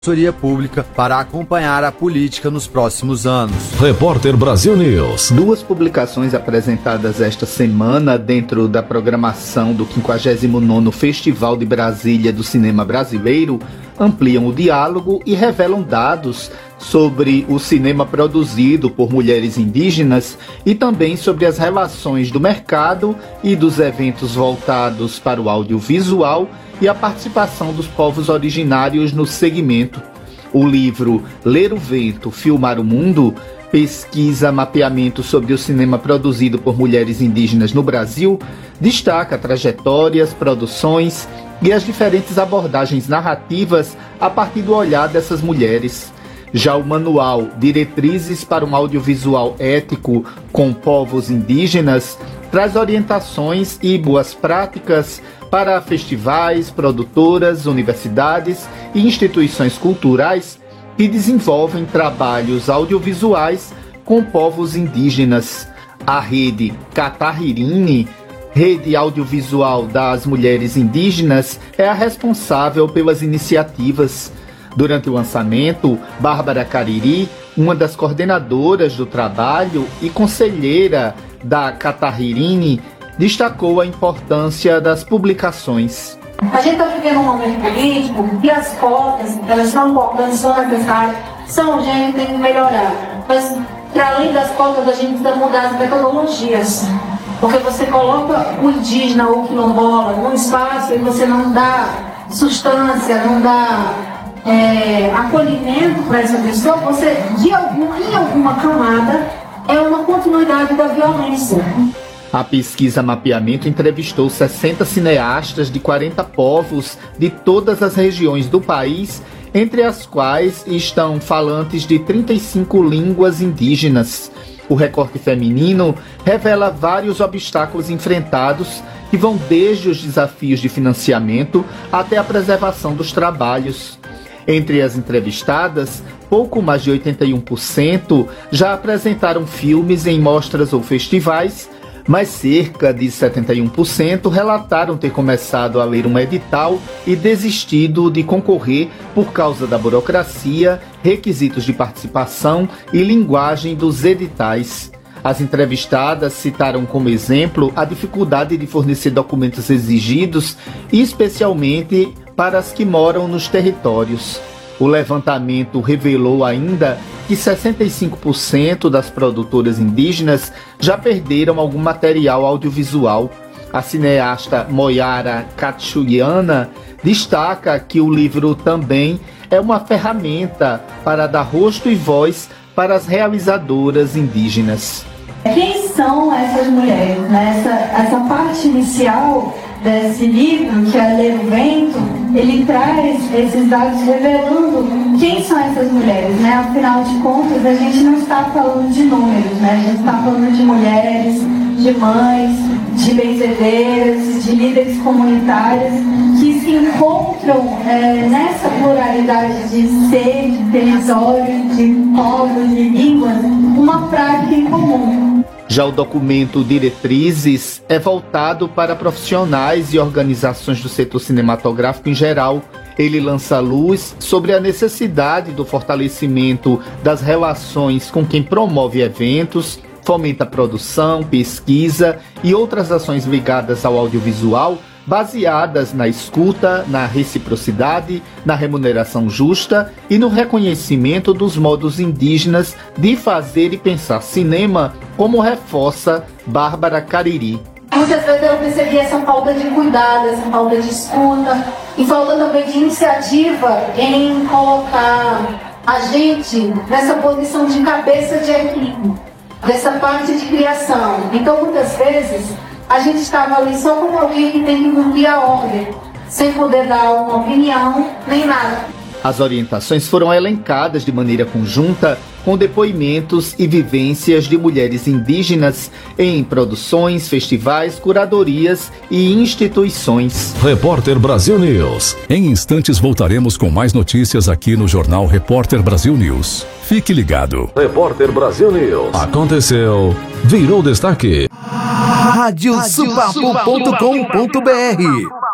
Assessoria Pública para acompanhar a política nos próximos anos. Repórter Brasil News. Duas publicações apresentadas esta semana dentro da programação do 59º Festival de Brasília do Cinema Brasileiro ampliam o diálogo e revelam dados sobre o cinema produzido por mulheres indígenas e também sobre as relações do mercado e dos eventos voltados para o audiovisual e a participação dos povos originários no segmento. O livro Ler o Vento, Filmar o Mundo, pesquisa mapeamento sobre o cinema produzido por mulheres indígenas no Brasil, destaca trajetórias, produções e as diferentes abordagens narrativas a partir do olhar dessas mulheres. Já o manual Diretrizes para um Audiovisual Ético com Povos Indígenas traz orientações e boas práticas para festivais, produtoras, universidades e instituições culturais que desenvolvem trabalhos audiovisuais com povos indígenas. A rede Catahirine, Rede Audiovisual das Mulheres Indígenas, é a responsável pelas iniciativas. Durante o lançamento, Bárbara Cariri, uma das coordenadoras do trabalho e conselheira da Catahirine, destacou a importância das publicações. A gente está vivendo um momento político e as cotas, elas são importantes, são necessárias, são urgentes, tem que melhorar. Mas, para além das cotas, a gente precisa mudar as metodologias. Porque você coloca o indígena ou o quilombola num espaço e você não dá substância, não dá acolhimento para essa pessoa, você, em alguma camada, é uma continuidade da violência. A pesquisa Mapeamento entrevistou 60 cineastas de 40 povos de todas as regiões do país, entre as quais estão falantes de 35 línguas indígenas. O recorte feminino revela vários obstáculos enfrentados que vão desde os desafios de financiamento até a preservação dos trabalhos. Entre as entrevistadas, pouco mais de 81% já apresentaram filmes em mostras ou festivais, mas cerca de 71% relataram ter começado a ler um edital e desistido de concorrer por causa da burocracia, requisitos de participação e linguagem dos editais. As entrevistadas citaram como exemplo a dificuldade de fornecer documentos exigidos, especialmente para as que moram nos territórios. O levantamento revelou ainda que 65% das produtoras indígenas já perderam algum material audiovisual. A cineasta Moyara Katsuliana destaca que o livro também é uma ferramenta para dar rosto e voz para as realizadoras indígenas. Quem são essas mulheres? Essa parte inicial desse livro, que é Ler o Vento, ele traz esses dados revelando quem são essas mulheres, Afinal de contas, a gente não está falando de números, A gente está falando de mulheres, de mães, de benzedeiras, de líderes comunitárias que se encontram nessa pluralidade de ser, de território, de povos, de línguas, uma prática em comum. Já o documento Diretrizes é voltado para profissionais e organizações do setor cinematográfico em geral. Ele lança luz sobre a necessidade do fortalecimento das relações com quem promove eventos, fomenta a produção, pesquisa e outras ações ligadas ao audiovisual, baseadas na escuta, na reciprocidade, na remuneração justa e no reconhecimento dos modos indígenas de fazer e pensar cinema, como reforça Bárbara Cariri. Muitas vezes eu percebi essa falta de cuidado, essa falta de escuta e falta também de iniciativa em colocar a gente nessa posição de cabeça de equipe, dessa parte de criação. Então, muitas vezes, a gente estava ali só como alguém que tem que cumprir a ordem, sem poder dar uma opinião, nem nada. As orientações foram elencadas de maneira conjunta com depoimentos e vivências de mulheres indígenas em produções, festivais, curadorias e instituições. Repórter Brasil News. Em instantes voltaremos com mais notícias aqui no Jornal Repórter Brasil News. Fique ligado. Repórter Brasil News. Aconteceu, virou destaque. Radiosupapo.com.br